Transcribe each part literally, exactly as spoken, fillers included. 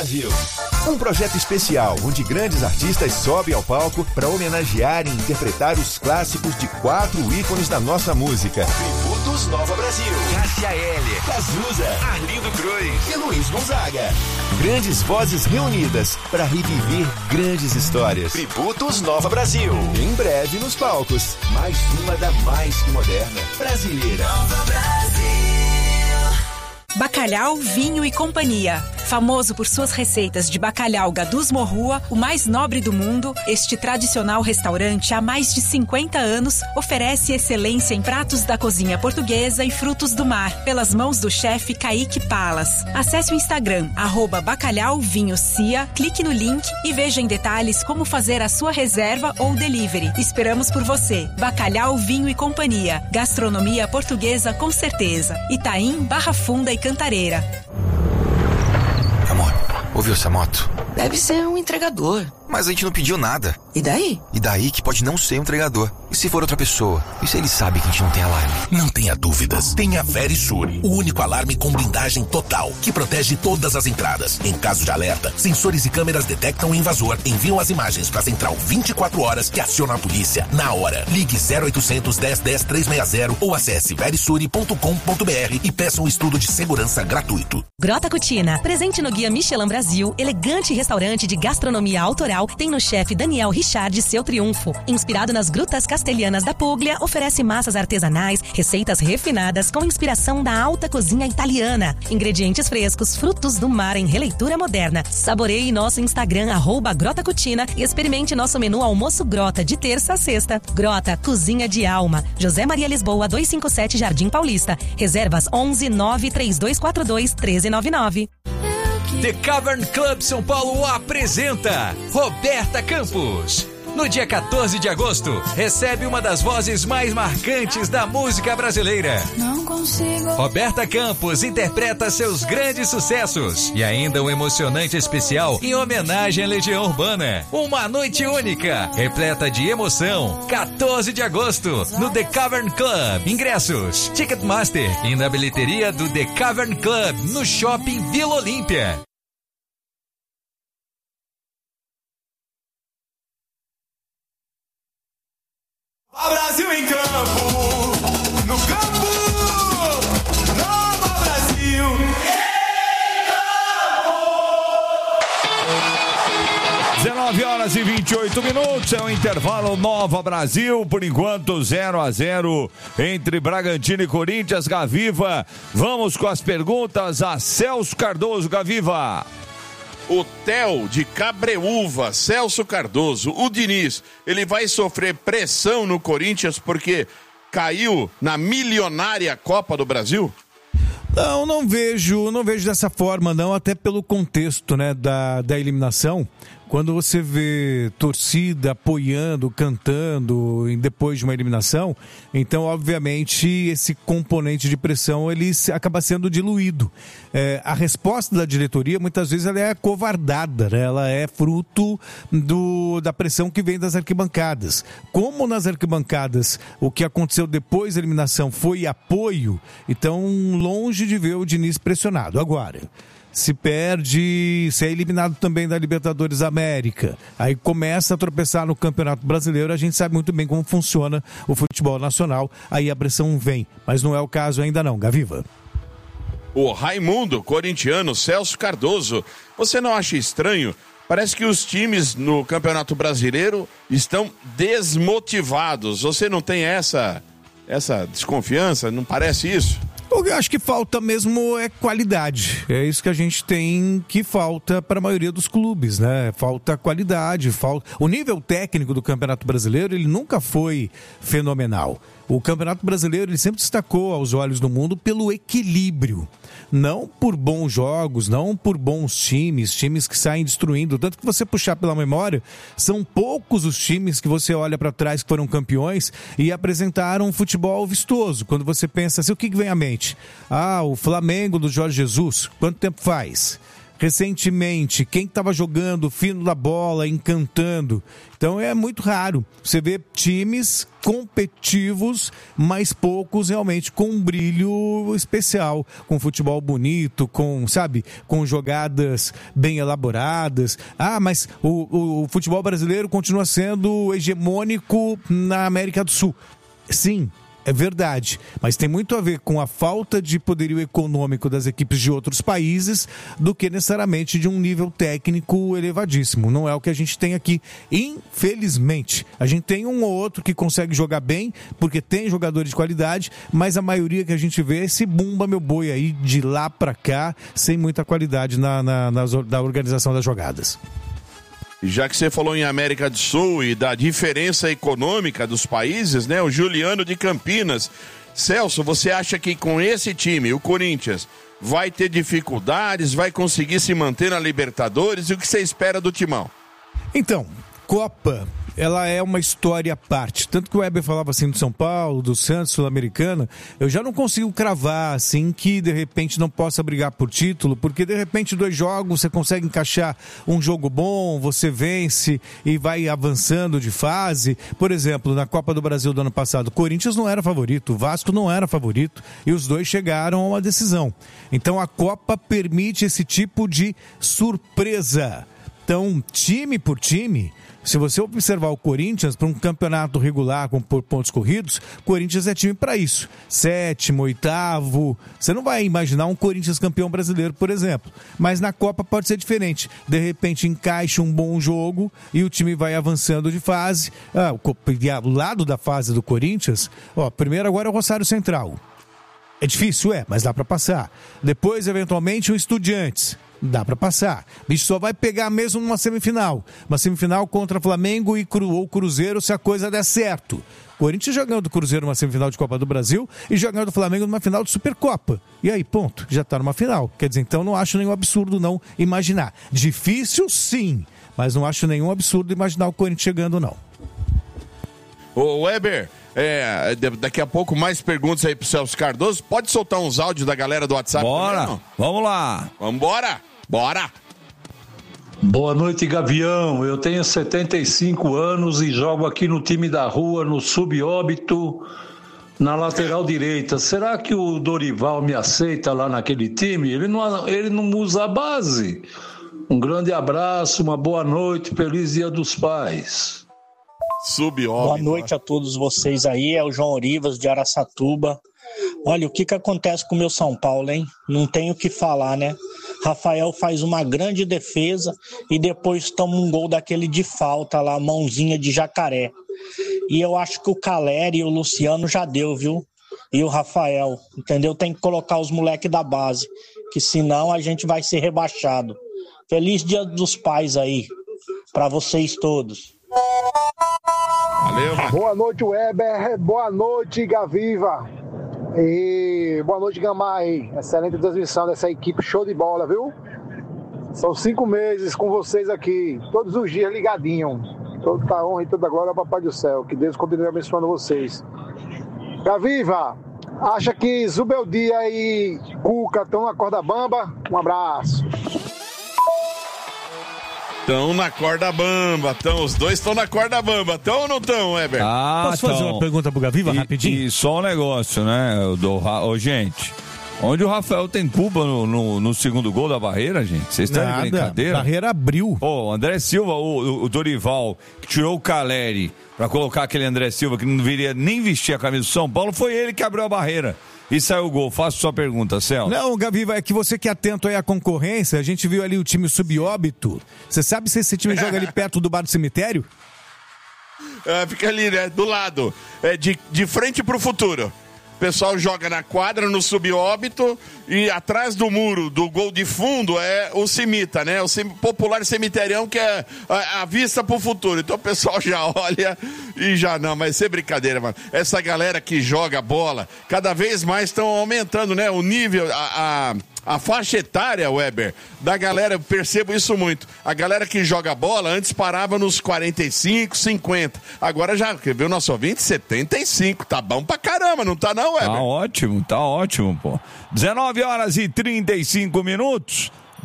Brasil. Um projeto especial onde grandes artistas sobem ao palco para homenagear e interpretar os clássicos de quatro ícones da nossa música. Tributos Nova Brasil. Cássia Eller, Cazuza, Arlindo Cruz e Luiz Gonzaga. Grandes vozes reunidas para reviver grandes histórias. Tributos Nova Brasil. Em breve nos palcos. Mais uma da mais que moderna. Brasileira. Nova Brasil. Bacalhau, Vinho e Companhia. Famoso por suas receitas de bacalhau Gadus Morrua, o mais nobre do mundo, este tradicional restaurante há mais de cinquenta anos oferece excelência em pratos da cozinha portuguesa e frutos do mar, pelas mãos do chefe Kaique Palas. Acesse o Instagram, arroba Bacalhau Vinho Cia, clique no link e veja em detalhes como fazer a sua reserva ou delivery. Esperamos por você. Bacalhau, Vinho e Companhia. Gastronomia portuguesa com certeza. Itaim, Barra Funda e Cantareira. Amor, ouviu essa moto? Deve ser um entregador. Mas a gente não pediu nada. E daí? E daí que pode não ser um entregador. E se for outra pessoa? E se ele sabe que a gente não tem alarme? Não tenha dúvidas. Tenha Verisure, o único alarme com blindagem total, que protege todas as entradas. Em caso de alerta, sensores e câmeras detectam o invasor, enviam as imagens para a central vinte e quatro horas que aciona a polícia na hora. Ligue zero oitocentos, dez, dez, trezentos e sessenta ou acesse verisure ponto com ponto b r e peça um estudo de segurança gratuito. Grota Cucina, presente no Guia Michelin Brasil, elegante restaurante de gastronomia autoral, tem no chefe Daniel Richard seu triunfo. Inspirado nas grutas castelhanas da Puglia, oferece massas artesanais, receitas refinadas com inspiração da alta cozinha italiana. Ingredientes frescos, frutos do mar em releitura moderna. Saboreie nosso Instagram, arroba Grota Cucina, e experimente nosso menu almoço Grota de terça a sexta. Grota, cozinha de alma. José Maria Lisboa, duzentos e cinquenta e sete, Jardim Paulista. Reservas onze nove três dois quatro dois um três nove nove. The Cavern Club São Paulo apresenta Roberta Campos. No dia quatorze de agosto, recebe uma das vozes mais marcantes da música brasileira. Não consigo. Roberta Campos interpreta seus grandes sucessos e ainda um emocionante especial em homenagem à Legião Urbana. Uma noite única, repleta de emoção. quatorze de agosto, no The Cavern Club. Ingressos, Ticketmaster e na bilheteria do The Cavern Club, no Shopping Vila Olímpia. A Brasil em campo, no campo, Nova Brasil em campo. dezenove horas e vinte e oito minutos, é o intervalo Nova Brasil, por enquanto zero a zero entre Bragantino e Corinthians. Gaviva, vamos com as perguntas a Celso Cardoso. Gaviva. O Theo de Cabreúva, Celso Cardoso, o Diniz, ele vai sofrer pressão no Corinthians porque caiu na milionária Copa do Brasil? Não, não vejo, não vejo dessa forma não, até pelo contexto, né, da, da eliminação. Quando você vê torcida apoiando, cantando depois de uma eliminação, então, obviamente, esse componente de pressão, ele acaba sendo diluído. É, a resposta da diretoria, muitas vezes, ela é acovardada, né? Ela é fruto do, da pressão que vem das arquibancadas. Como nas arquibancadas o que aconteceu depois da eliminação foi apoio, então, longe de ver o Diniz pressionado. Agora, se perde, se é eliminado também da Libertadores América, aí começa a tropeçar no Campeonato Brasileiro, a gente sabe muito bem como funciona o futebol nacional, aí a pressão vem, mas não é o caso ainda não, Gaviva. O Raimundo, corintiano, Celso Cardoso, você não acha estranho? Parece que os times no Campeonato Brasileiro estão desmotivados, você não tem essa, essa desconfiança, não parece isso? Eu acho que falta mesmo é qualidade, é isso que a gente tem que falta para a maioria dos clubes, né? Falta qualidade, falta... O nível técnico do Campeonato Brasileiro, ele nunca foi fenomenal. O Campeonato Brasileiro, ele sempre destacou aos olhos do mundo pelo equilíbrio. Não por bons jogos, não por bons times, times que saem destruindo. Tanto que você puxar pela memória, são poucos os times que você olha para trás que foram campeões e apresentaram um futebol vistoso. Quando você pensa assim, o que vem à mente? Ah, o Flamengo do Jorge Jesus, quanto tempo faz? recentemente, quem estava jogando fino da bola, encantando. Então é muito raro. Você vê times competitivos, mas poucos realmente com um brilho especial, com futebol bonito, com, sabe, com jogadas bem elaboradas. Ah, mas o, o, o futebol brasileiro continua sendo hegemônico na América do Sul. Sim, é verdade, mas tem muito a ver com a falta de poderio econômico das equipes de outros países do que necessariamente de um nível técnico elevadíssimo. Não é o que a gente tem aqui, infelizmente. A gente tem um ou outro que consegue jogar bem, porque tem jogadores de qualidade, mas a maioria que a gente vê é esse bumba meu boi aí de lá pra cá, sem muita qualidade na, na, na, na organização das jogadas. Já que você falou em América do Sul e da diferença econômica dos países, né? O Juliano de Campinas. Celso, você acha que com esse time, o Corinthians, vai ter dificuldades, vai conseguir se manter na Libertadores? E o que você espera do Timão? Então, Copa, ela é uma história à parte. Tanto que o Weber falava assim do São Paulo, do Santos, Sul-Americana, eu já não consigo cravar assim que de repente não possa brigar por título, porque de repente dois jogos você consegue encaixar um jogo bom, você vence e vai avançando de fase. Por exemplo, na Copa do Brasil do ano passado, o Corinthians não era favorito, o Vasco não era favorito e os dois chegaram a uma decisão. Então a Copa permite esse tipo de surpresa. Então, time por time, se você observar o Corinthians para um campeonato regular com por pontos corridos, Corinthians é time para isso. Sétimo, oitavo. Você não vai imaginar um Corinthians campeão brasileiro, por exemplo. Mas na Copa pode ser diferente. De repente encaixa um bom jogo e o time vai avançando de fase. Ah, o lado da fase do Corinthians, ó, primeiro agora é o Rosário Central. É difícil, é, mas dá para passar. Depois, eventualmente, o Estudiantes. Dá pra passar. Bicho só vai pegar mesmo numa semifinal. Uma semifinal contra Flamengo e Cru, ou Cruzeiro, se a coisa der certo. Corinthians já ganhou do Cruzeiro numa semifinal de Copa do Brasil e já ganhou do Flamengo numa final de Supercopa. E aí, ponto. Já tá numa final. Quer dizer, então não acho nenhum absurdo não imaginar. Difícil, sim. Mas não acho nenhum absurdo imaginar o Corinthians chegando, não. Ô, Weber, é, daqui a pouco mais perguntas aí pro Celso Cardoso. Pode soltar uns áudios da galera do WhatsApp? Bora, também, vamos lá. Vambora, bora. Boa noite, Gavião. Eu tenho setenta e cinco anos e jogo aqui no time da rua, no Subóbito, na lateral direita. Será que o Dorival me aceita lá naquele time? Ele não, ele não usa a base. Um grande abraço, uma boa noite, feliz Dia dos Pais. Subóbito. Boa noite a todos vocês aí, é o João Orivas de Araçatuba. Olha, o que que acontece com o meu São Paulo, hein? Não tenho o que falar, né? Rafael faz uma grande defesa e depois toma um gol daquele de falta lá, mãozinha de jacaré. E eu acho que o Caleri e o Luciano já deu, viu? E o Rafael, entendeu? Tem que colocar os moleques da base, que senão a gente vai ser rebaixado. Feliz Dia dos Pais aí, pra vocês todos. Valeu, mano. Boa noite, Weber. Boa noite, Gaviva. E boa noite, Gamar aí. Excelente transmissão dessa equipe, show de bola, viu? São cinco meses com vocês aqui, todos os dias ligadinho. Toda a honra e toda a glória ao Papai do Céu. Que Deus continue abençoando vocês. Gaviva, acha que Zubeldia e Cuca estão na corda bamba? Um abraço. Estão na corda bamba, tão, os dois estão na corda bamba, estão ou não estão, Weber? Ah, Posso fazer tão. uma pergunta pro Gaviva, e, rapidinho? E só um negócio, né, do, ô, gente, onde o Rafael tem culpa no, no, no segundo gol da Barreira, gente? Vocês estão de brincadeira? Barreira abriu. Ô, André Silva, o, o Dorival, que tirou o Caleri pra colocar aquele André Silva que não deveria nem vestir a camisa do São Paulo, foi ele que abriu a barreira. E saiu o gol. Faço sua pergunta, Celso. Não, Gaviva, é que você que é atento aí à concorrência, a gente viu ali o time Subóbito. Você sabe se esse time joga ali perto do bar do cemitério? É, fica ali, né? Do lado. É, de, de frente pro futuro. O pessoal joga na quadra, no Subóbito, e atrás do muro do gol de fundo é o Cimita, né? O sem, popular cemiterião, que é a, a vista pro futuro. Então o pessoal já olha e já não, mas sem brincadeira, mano. Essa galera que joga bola, cada vez mais estão aumentando, né? O nível, a... a... A faixa etária, Weber, da galera, eu percebo isso muito. A galera que joga bola antes parava nos quarenta e cinco, cinquenta. Agora já, quer ver o nosso ouvinte? setenta e cinco. Tá bom pra caramba, não tá não, Weber? Tá ótimo, tá ótimo, pô. dezenove horas e trinta e cinco minutos.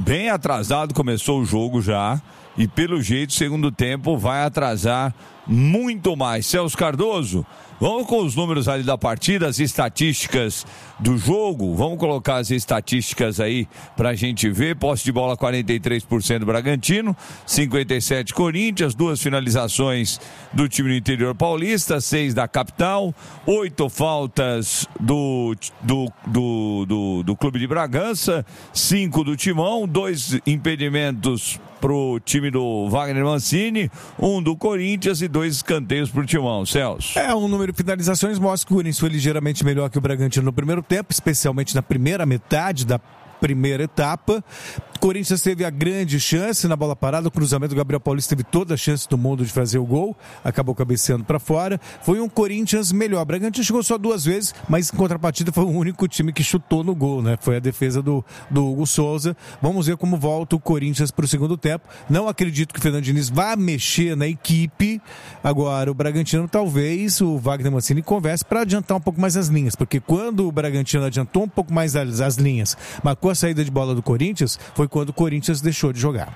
bem atrasado, começou o jogo já. E pelo jeito, segundo tempo, vai atrasar muito mais. Celso Cardoso, vamos com os números ali da partida, as estatísticas do jogo. Vamos colocar as estatísticas aí pra gente ver. Posse de bola quarenta e três por cento Bragantino, cinquenta e sete por cento Corinthians, duas finalizações do time do interior paulista, seis da capital, oito faltas do, do, do, do, do Clube de Bragança, cinco do Timão, dois impedimentos pro time do Wagner Mancini, um do Corinthians e dois escanteios pro Timão. Celso. É, um número de finalizações mostra que o Corinthians foi ligeiramente melhor que o Bragantino no primeiro tempo, especialmente na primeira metade da primeira etapa. Corinthians teve a grande chance na bola parada, o cruzamento do Gabriel Paulista teve toda a chance do mundo de fazer o gol, acabou cabeceando para fora. Foi um Corinthians melhor. Bragantino chegou só duas vezes, mas em contrapartida foi o único time que chutou no gol, né? Foi a defesa do, do Hugo Souza. Vamos ver como volta o Corinthians para o segundo tempo. Não acredito que o Fernando Diniz vá mexer na equipe. Agora, o Bragantino, talvez o Wagner Mancini converse para adiantar um pouco mais as linhas, porque quando o Bragantino adiantou um pouco mais as, as linhas, marcou a saída de bola do Corinthians, foi quando o Corinthians deixou de jogar.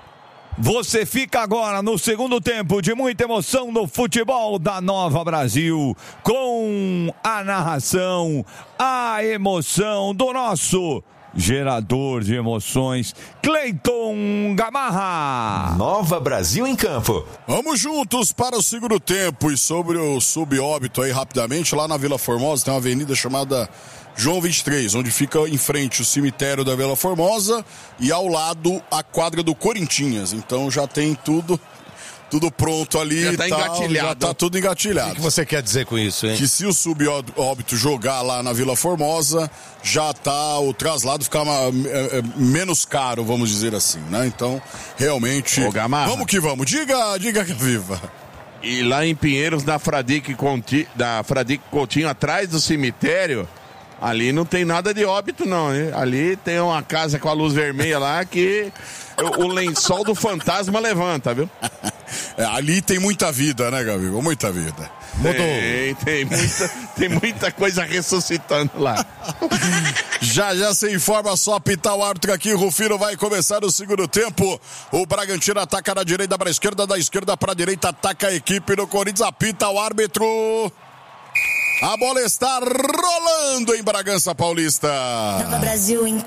Você fica agora no segundo tempo de muita emoção no futebol da Nova Brasil, com a narração, a emoção do nosso gerador de emoções, Cleiton Gamarra. Nova Brasil em campo. Vamos juntos para o segundo tempo. E sobre o subóbito aí rapidamente, lá na Vila Formosa tem uma avenida chamada João vinte e três, onde fica em frente o cemitério da Vila Formosa e ao lado a quadra do Corinthians. Então já tem tudo, tudo pronto ali. Já tá tal, engatilhado. Já tá tudo engatilhado. O que você quer dizer com isso, hein? Que se o subóbito jogar lá na Vila Formosa, já tá o traslado ficar uma, é, é, menos caro, vamos dizer assim, né? Então, realmente, Ô, Gamarra, vamos que vamos. Diga, diga que viva. E lá em Pinheiros, na Fradique Coutinho, da Fradique Coutinho, atrás do cemitério, ali não tem nada de óbito, não, hein? Ali tem uma casa com a luz vermelha lá que o, o lençol do fantasma levanta, viu? É, ali tem muita vida, né, Gabriel? Muita vida. Tem, tem muita, tem muita coisa ressuscitando lá. Já já se informa, só apitar o árbitro aqui. Rufino vai começar o segundo tempo. O Bragantino ataca da direita para a esquerda, da esquerda para a direita, ataca a equipe do Corinthians, apita o árbitro. A bola está rolando em Bragança Paulista. Nova Brasil em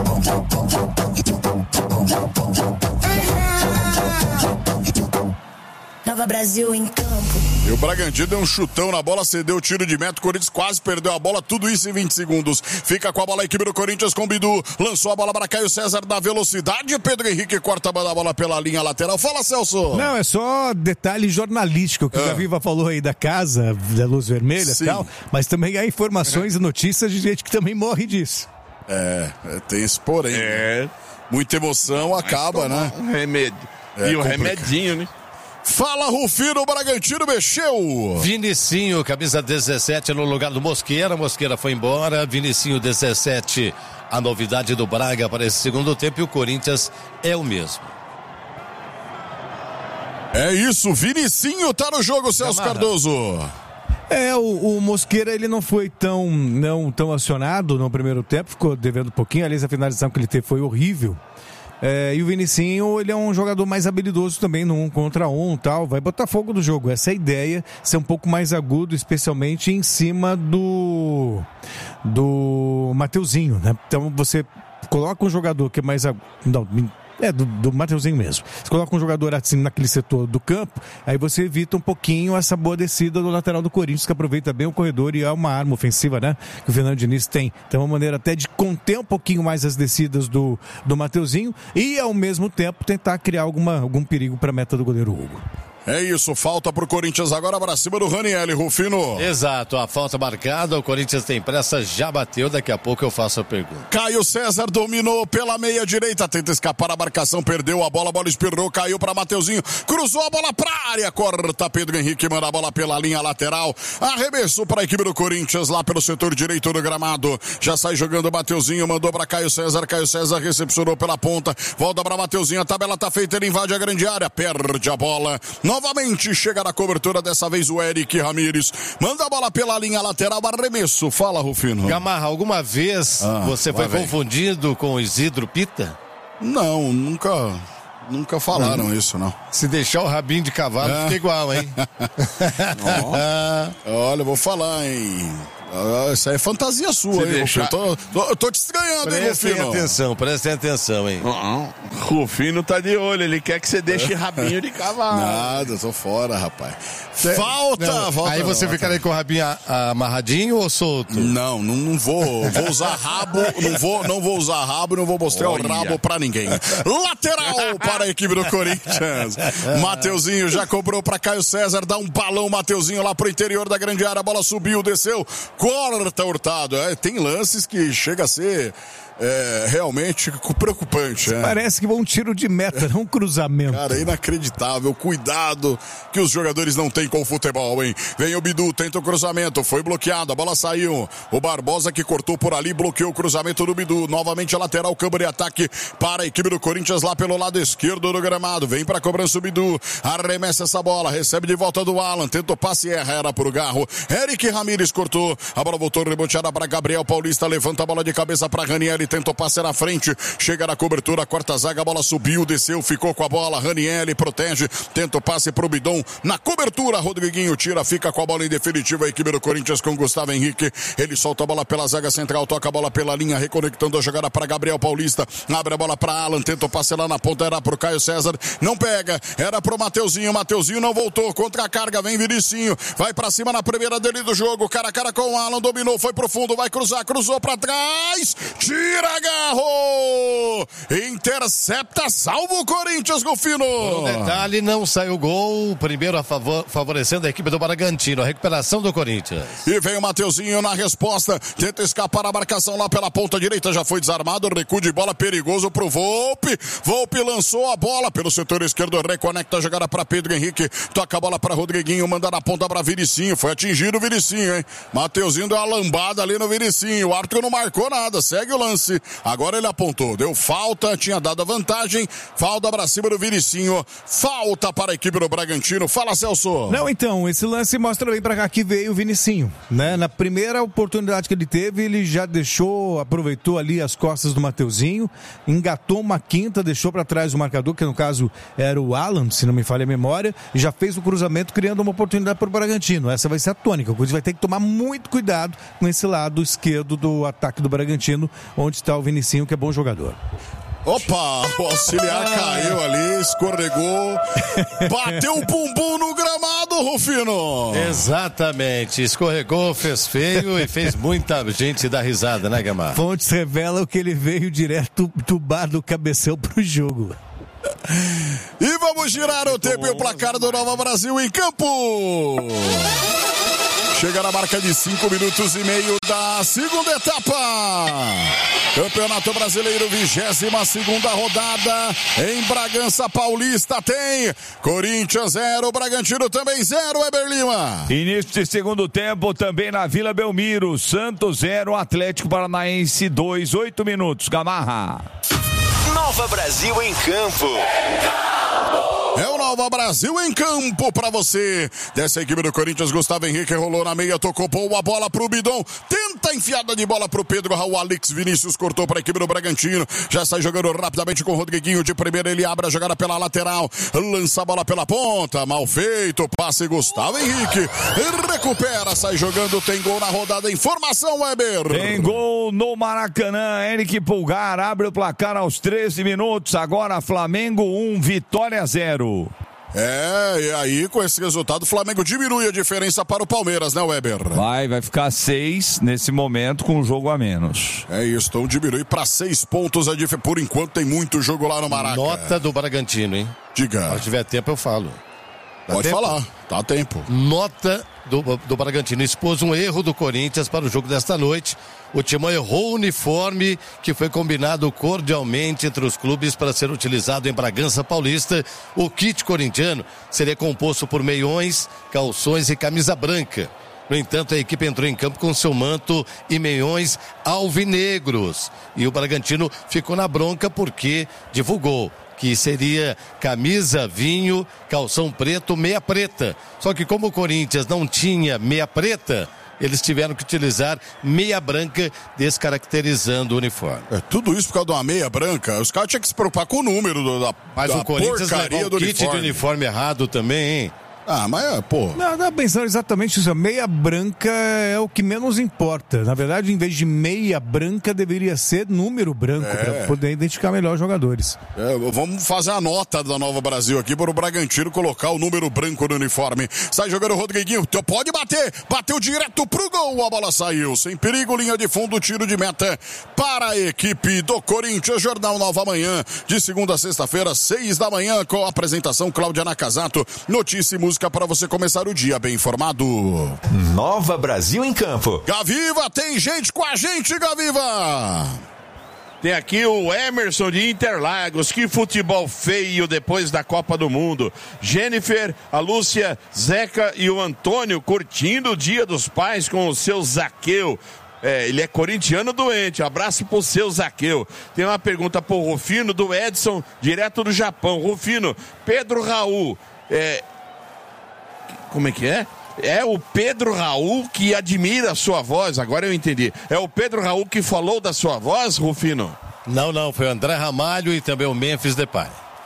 Nova Brasil em campo. E o Bragantino deu um chutão na bola, cedeu o tiro de meta, o Corinthians quase perdeu a bola, tudo isso em vinte segundos. Fica com a bola a equipe do Corinthians com o Bidu, lançou a bola para Caio César na velocidade, Pedro Henrique corta a bola pela linha lateral. Fala, Celso! Não, é só detalhe jornalístico que é. o Gaviva falou aí da casa, da luz vermelha e tal, mas também há informações é. e notícias de gente que também morre disso. É, tem esse porém. É. Né? Muita emoção acaba, né? Um remédio. É e o remedinho, né? Fala, Rufino, Bragantino mexeu. Vinicinho, camisa dezessete no lugar do Mosqueira. Mosqueira foi embora. Vinicinho, dezessete, a novidade do Braga para esse segundo tempo. E o Corinthians é o mesmo. É isso, Vinicinho tá no jogo, Celso Camarra. Cardoso. É, o, o Mosqueira, ele não foi tão, não, tão acionado no primeiro tempo. Ficou devendo um pouquinho. Aliás, a finalização que ele teve foi horrível. É, e o Vinicinho, ele é um jogador mais habilidoso também no um contra um e tal, vai botar fogo no jogo. Essa é a ideia, ser um pouco mais agudo, especialmente em cima do do Mateuzinho, né? Então você coloca um jogador que é mais agudo, não, é do, do Mateuzinho mesmo. Você coloca um jogador assim naquele setor do campo, aí você evita um pouquinho essa boa descida do lateral do Corinthians, que aproveita bem o corredor e é uma arma ofensiva, né? Que o Fernando Diniz tem. Então é uma maneira até de conter um pouquinho mais as descidas do, do Mateuzinho e ao mesmo tempo tentar criar alguma, algum perigo para a meta do goleiro Hugo. É isso, falta pro Corinthians agora para cima do Ranieri, Rufino. Exato, a falta marcada, o Corinthians tem pressa, já bateu, daqui a pouco eu faço a pergunta. Caio César dominou pela meia direita, tenta escapar a marcação, perdeu a bola, a bola espirrou, caiu para Mateuzinho, cruzou a bola pra área, corta Pedro Henrique, manda a bola pela linha lateral, arremesso para a equipe do Corinthians lá pelo setor direito do gramado, já sai jogando o Mateuzinho, mandou para Caio César, Caio César recepcionou pela ponta, volta para Mateuzinho, a tabela tá feita, ele invade a grande área, perde a bola. Novamente chega na cobertura, dessa vez o Eric Ramírez. Manda a bola pela linha lateral, arremesso. Fala, Rufino. Gamarra, alguma vez ah, você foi vem. confundido com o Isidro Pita? Não, nunca, nunca falaram não. isso, não. Se deixar o rabinho de cavalo, é. fica igual, hein? Olha, eu vou falar, hein? Isso aí é fantasia sua, Se hein, deixar... Rufino? Tô, tô, tô te estranhando, prestem hein, Rufino? Prestem atenção, prestem atenção, hein? Uh-uh. Rufino tá de olho, ele quer que você deixe rabinho de cavalo. Nada, tô fora, rapaz. Falta, não, volta. Aí você fica aí com o rabinho amarradinho ou solto? Não, não, não vou. Vou usar rabo, não vou, não vou usar rabo, não vou mostrar Olha. o rabo pra ninguém. Lateral para a equipe do Corinthians. Mateuzinho já cobrou pra Caio César, dá um balão, Mateuzinho lá pro interior da grande área, a bola subiu, desceu, corta Hurtado. É, tem lances que chega a ser... É realmente preocupante. É. Parece que vai um tiro de meta, não um cruzamento. Cara, inacreditável. Cuidado que os jogadores não têm com o futebol, hein? Vem o Bidu, tenta o cruzamento, foi bloqueado, a bola saiu. O Barbosa que cortou por ali, bloqueou o cruzamento do Bidu. Novamente a lateral, câmara de ataque para a equipe do Corinthians lá pelo lado esquerdo do gramado. Vem para a cobrança o Bidu, arremessa essa bola, recebe de volta do Alan, tenta o passe e erra, era pro Garro. Eric Ramírez cortou, a bola voltou reboteada para Gabriel Paulista, levanta a bola de cabeça para Raniel. Tentou passar na frente, chega na cobertura, quarta zaga, a bola subiu, desceu, ficou com a bola, Raniel protege, tenta o passe pro Bidon, na cobertura, Rodriguinho tira, fica com a bola em definitiva, a equipe do Corinthians com Gustavo Henrique, ele solta a bola pela zaga central, toca a bola pela linha, reconectando a jogada para Gabriel Paulista, abre a bola para Alan, tenta o passe lá na ponta, era pro Caio César, não pega, era pro Mateuzinho, Mateuzinho não voltou, contra a carga, vem Vinicinho, vai pra cima na primeira dele do jogo, cara a cara com o Alan, dominou, foi pro fundo, vai cruzar, cruzou pra trás, tira Tira Garro! Intercepta, salva o Corinthians, Rufino! Por um detalhe, não saiu gol. Primeiro a favor, favorecendo a equipe do Bragantino. A recuperação do Corinthians. E vem o Mateuzinho na resposta. Tenta escapar a marcação lá pela ponta direita. Já foi desarmado. Recuo de bola perigoso pro Volpe. Volpe lançou a bola pelo setor esquerdo. Reconecta a jogada para Pedro Henrique. Toca a bola para Rodriguinho. Manda na ponta para Vinicinho. Foi atingido o Vinicinho, hein? Mateuzinho deu uma lambada ali no Vinicinho. O árbitro não marcou nada. Segue o lance. Agora ele apontou, deu falta, tinha dado a vantagem, falta pra cima do Vinicinho, falta para a equipe do Bragantino. Fala, Celso. Não, então, esse lance mostra bem pra cá que veio o Vinicinho, né? Na primeira oportunidade que ele teve, ele já deixou, aproveitou ali as costas do Mateuzinho, engatou uma quinta, deixou pra trás o marcador, que no caso era o Alan, se não me falha a memória, e já fez o cruzamento, criando uma oportunidade pro Bragantino. Essa vai ser a tônica, o Corinthians vai ter que tomar muito cuidado com esse lado esquerdo do ataque do Bragantino, onde está o Vinicinho, que é bom jogador. Opa, o auxiliar caiu ali, escorregou, bateu o bumbum no gramado, Rufino. Exatamente, escorregou, fez feio e fez muita gente dar risada, né, Gamar? Fontes revelam que ele veio direto do bar do Cabecel pro jogo. E vamos girar o tempo e o placar do Nova Brasil em campo. Chega na marca de cinco minutos e meio da segunda etapa. Campeonato Brasileiro, vigésima segunda rodada. Em Bragança Paulista tem Corinthians zero, Bragantino também zero, Weber Lima. Início de segundo tempo também na Vila Belmiro. Santos zero, Atlético Paranaense dois, oito minutos. Gamarra. Nova Brasil em campo. É o Nova Brasil em campo pra você. Dessa equipe do Corinthians, Gustavo Henrique rolou na meia, tocou boa bola pro Bidon. Tenta a enfiada de bola pro Pedro Raul. Alex Vinícius cortou pra equipe do Bragantino. Já sai jogando rapidamente com o Rodriguinho de primeira. Ele abre a jogada pela lateral. Lança a bola pela ponta. Mal feito. Passe Gustavo Henrique. Recupera, sai jogando. Tem gol na rodada. Informação, Weber. Tem gol no Maracanã. Eric Pulgar abre o placar aos treze minutos. Agora Flamengo um, Vitória zero. É, e aí com esse resultado o Flamengo diminui a diferença para o Palmeiras, né, Weber? Vai, vai ficar seis nesse momento com um jogo a menos. É isso, então diminui para seis pontos a diferença. Por enquanto tem muito jogo lá no Maracanã. Nota do Bragantino, hein? Diga. Se tiver tempo eu falo. Dá Pode tempo? falar, tá a tempo. Nota do, do Bragantino. Expôs um erro do Corinthians para o jogo desta noite. O Timão errou o uniforme que foi combinado cordialmente entre os clubes para ser utilizado em Bragança Paulista. O kit corintiano seria composto por meiões, calções e camisa branca. No entanto, a equipe entrou em campo com seu manto e meiões alvinegros. E o Bragantino ficou na bronca porque divulgou que seria camisa, vinho, calção preto, meia preta. Só que como o Corinthians não tinha meia preta, eles tiveram que utilizar meia branca, descaracterizando o uniforme. É, tudo isso por causa de uma meia branca. Os caras tinham que se preocupar com o número do, da, Mas da o Corinthians levou o kit de uniforme errado também, hein? Ah, mas, pô... Não, não, pensando exatamente isso. Meia branca é o que menos importa. Na verdade, em vez de meia branca, deveria ser número branco, é. para poder identificar melhor os jogadores. É, vamos fazer a nota da Nova Brasil aqui para o Bragantino colocar o número branco no uniforme. Sai jogando o Rodriguinho, pode bater, bateu direto pro gol, a bola saiu, sem perigo, linha de fundo, tiro de meta para a equipe do Corinthians. Jornal Nova Manhã, de segunda a sexta-feira, seis da manhã, com a apresentação Cláudia Nakazato. Notícia e música para você começar o dia bem informado. Nova Brasil em campo. Gaviva, tem gente com a gente, Gaviva! Tem aqui o Emerson de Interlagos. Que futebol feio depois da Copa do Mundo. Jennifer, a Lúcia, Zeca e o Antônio curtindo o Dia dos Pais com o seu Zaqueu. É, ele é corintiano doente. Abraço pro seu Zaqueu. Tem uma pergunta pro Rufino do Edson, direto do Japão. Rufino, Pedro Raul, é... como é que é? É o Pedro Raul que admira a sua voz, agora eu entendi. É o Pedro Raul que falou da sua voz, Rufino? Não, não, foi o André Ramalho e também o Memphis Depay.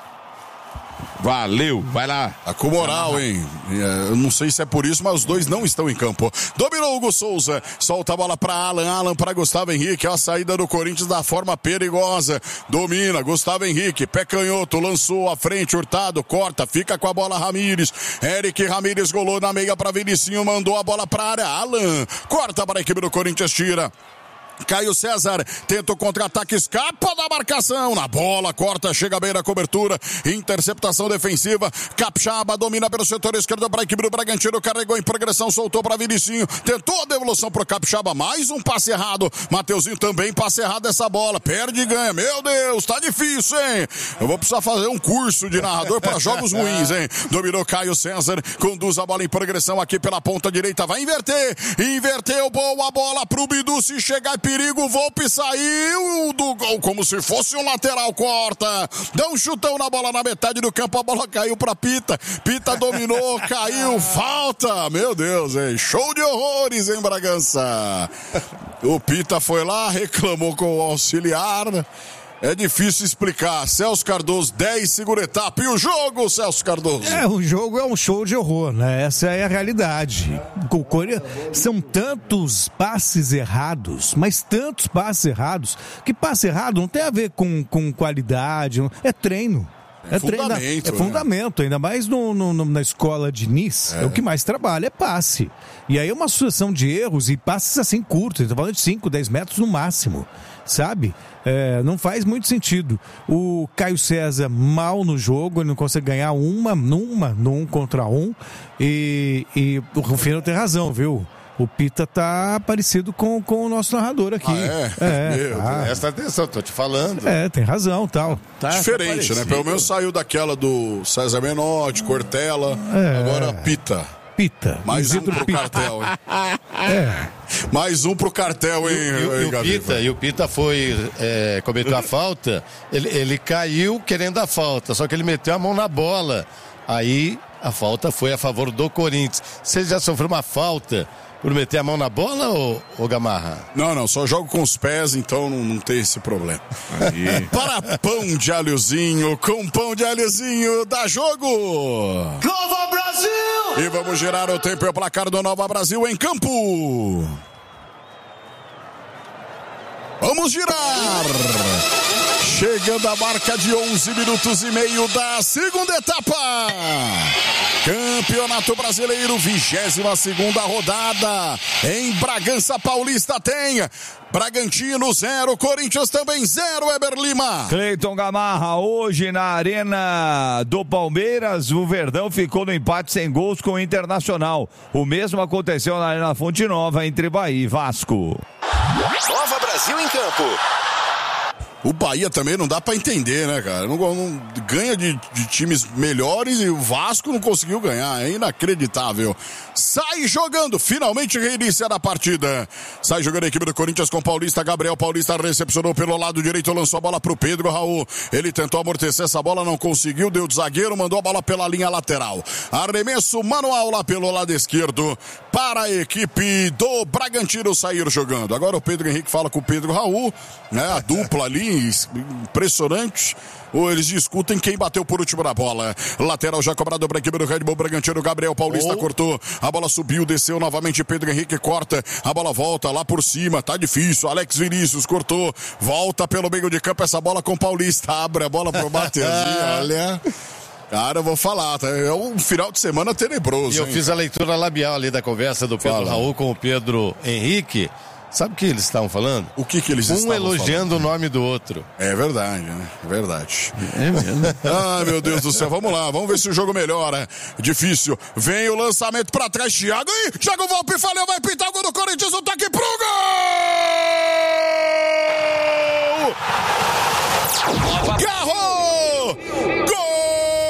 Valeu, vai lá. Tá com moral, hein? Eu não sei se é por isso, mas os dois não estão em campo. Dominou o Hugo Souza, solta a bola pra Alan, Alan pra Gustavo Henrique, a saída do Corinthians da forma perigosa. Domina, Gustavo Henrique, pé canhoto, lançou à frente, Hurtado, corta, fica com a bola Ramírez. Eric Ramírez golou na meia pra Vinicinho, mandou a bola pra área. Alan, corta para a equipe do Corinthians, tira. Caio César tenta o contra-ataque, escapa da marcação, na bola, corta, chega bem na cobertura, interceptação defensiva. Capixaba domina pelo setor esquerdo para a equipe do Bragantino, carregou em progressão, soltou para Vinicinho, tentou a devolução pro Capixaba, mais um passe errado. Mateuzinho também passe errado essa bola, perde e ganha. Meu Deus, tá difícil, hein? Eu vou precisar fazer um curso de narrador para jogos ruins, hein? Dominou Caio César, conduz a bola em progressão aqui pela ponta direita, vai inverter, inverteu, boa bola pro Bidu, se chegar perigo, Volpe saiu do gol como se fosse um lateral, corta, dá um chutão na bola na metade do campo, a bola caiu pra Pita, Pita dominou, caiu, falta, meu Deus, hein? Show de horrores em Bragança. O Pita foi lá, reclamou com o auxiliar. É difícil explicar. Celso Cardoso, dez, segura etapa. E o jogo, Celso Cardoso? É, o jogo é um show de horror, né? Essa é a realidade. São tantos passes errados, mas tantos passes errados, que passe errado não tem a ver com, com qualidade, é treino. É, é fundamento. Treino, é fundamento, né? Ainda mais no, no, na escola de Nice, é. é o que mais trabalha, é passe. E aí é uma sucessão de erros e passes assim curtos, estou falando de cinco, dez metros no máximo, sabe? É, não faz muito sentido. O Caio César mal no jogo, ele não consegue ganhar uma, numa, num contra um. E, e o Rufino tem razão, viu? O Pita tá parecido com, com o nosso narrador aqui. Ah, é? É, Meu, tá. Presta atenção, tô te falando. É, tem razão, tal. Tá diferente, né? Pelo menos saiu daquela do César Menotti, Cortella, é. Agora Pita. Pita. Mais um pro Pita. Cartel, hein? É. Mais um pro cartel, hein, e, e, e, o Pita, e o Pita foi, é, cometeu a falta, ele, ele caiu querendo a falta, só que ele meteu a mão na bola. Aí a falta foi a favor do Corinthians. Você já sofreu uma falta por meter a mão na bola, ou, ou Gamarra? Não, não, só jogo com os pés, então não, não tem esse problema. Aí. Para pão de alhozinho, com pão de alhozinho, dá jogo! Nova Brasil! E vamos girar o tempo e o placar do Nova Brasil em campo. Vamos girar! Chegando a marca de onze minutos e meio da segunda etapa. Campeonato Brasileiro, vigésima segunda rodada. Em Bragança Paulista tem Bragantino zero, Corinthians também zero, Eber Lima. Cleiton Gamarra, hoje na Arena do Palmeiras, o Verdão ficou no empate sem gols com o Internacional. O mesmo aconteceu na Arena Fonte Nova, entre Bahia e Vasco. Nova Brasil em campo. O Bahia também não dá pra entender, né, cara? Não, não ganha de, de times melhores e o Vasco não conseguiu ganhar. É inacreditável. Sai jogando, finalmente reinicia a partida. Sai jogando a equipe do Corinthians com Paulista. Gabriel Paulista recepcionou pelo lado direito, lançou a bola pro Pedro Raul. Ele tentou amortecer essa bola, não conseguiu, deu de zagueiro, mandou a bola pela linha lateral. Arremesso manual lá pelo lado esquerdo para a equipe do Bragantino sair jogando. Agora o Pedro Henrique fala com o Pedro Raul, né? A dupla ali, impressionante. Ou eles discutem quem bateu por último na bola. Lateral já cobrado para a equipe do Red Bull Bragantino. Gabriel Paulista oh. cortou. A bola subiu, desceu novamente. Pedro Henrique corta. A bola volta lá por cima. Tá difícil. Alex Vinícius cortou. Volta pelo meio de campo. Essa bola com o Paulista. Abre a bola pro Mateuzinho. Olha. Cara, eu vou falar, tá? É um final de semana tenebroso. E eu hein? fiz a leitura labial ali da conversa do Pedro Fala. Raul com o Pedro Henrique. Sabe o que eles estavam falando? O que que eles um estavam falando? Um elogiando o nome do outro. É verdade, né? É verdade. É mesmo. Ai, meu Deus do céu. Vamos lá. Vamos ver se o jogo melhora. Difícil. Vem o lançamento pra trás. Thiago. Ih, Thiago Volpe falhou. Vai pintar o gol do Corinthians. O toque pro